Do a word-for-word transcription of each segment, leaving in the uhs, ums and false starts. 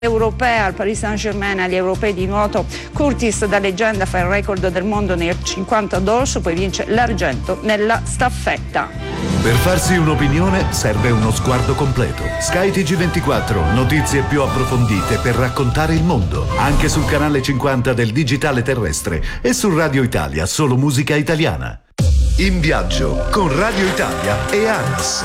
Europea al Paris Saint-Germain agli europei di nuoto, Curtis da leggenda fa il record del mondo nel cinquanta dorso, poi vince l'argento nella staffetta. Per farsi un'opinione serve uno sguardo completo. Sky T G ventiquattro, notizie più approfondite per raccontare il mondo, anche sul canale cinquanta del digitale terrestre e su Radio Italia, solo musica italiana. In viaggio con Radio Italia e ANAS.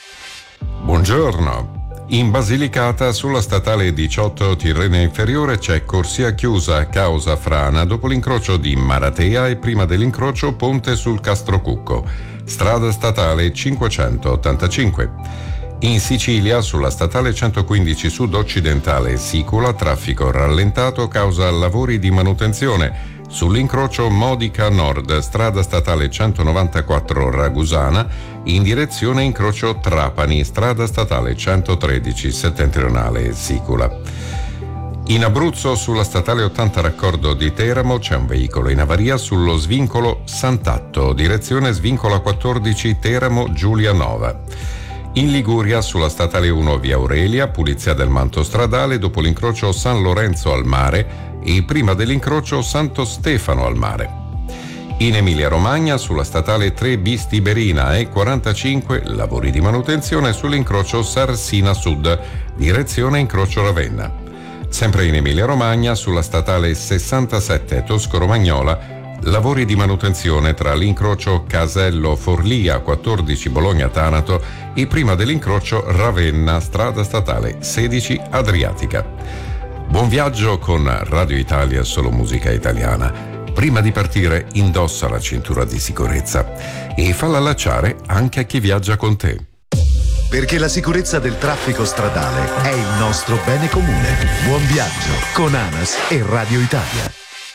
Buongiorno. In Basilicata, sulla statale diciotto Tirrenia Inferiore, c'è corsia chiusa a causa frana dopo l'incrocio di Maratea e prima dell'incrocio ponte sul Castrocucco. Strada statale cinquecentottantacinque. In Sicilia, sulla statale centoquindici sud-occidentale Sicola, traffico rallentato causa lavori di manutenzione. Sull'incrocio Modica Nord, strada statale centonovantaquattro Ragusana, in direzione incrocio Trapani, strada statale centotredici settentrionale Sicola. In Abruzzo, sulla statale ottanta raccordo di Teramo, c'è un veicolo in avaria sullo svincolo Sant'Atto, direzione svincola quattordici Teramo Giulianova. In Liguria, sulla statale uno via Aurelia, pulizia del manto stradale dopo l'incrocio San Lorenzo al mare e prima dell'incrocio Santo Stefano al mare. In Emilia-Romagna, sulla statale tre bis Tiberina e quarantacinque, lavori di manutenzione sull'incrocio Sarsina Sud, direzione incrocio Ravenna. Sempre in Emilia-Romagna, sulla statale sessantasette Tosco-Romagnola, lavori di manutenzione tra l'incrocio Casello-Forlia quattordici Bologna-Tanato e prima dell'incrocio Ravenna, strada statale sedici Adriatica. Buon viaggio con Radio Italia, solo musica italiana. Prima di partire indossa la cintura di sicurezza e falla allacciare anche a chi viaggia con te. Perché la sicurezza del traffico stradale è il nostro bene comune. Buon viaggio con ANAS e Radio Italia.